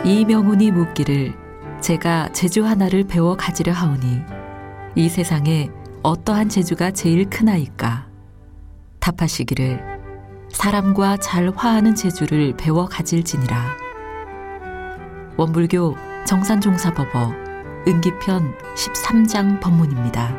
이명훈이 묻기를 제가 재주 하나를 배워 가지려 하오니 이 세상에 어떠한 재주가 제일 크나이까? 답하시기를 사람과 잘 화하는 재주를 배워 가질지니라. 원불교 정산종사법어 은기편 13장 법문입니다.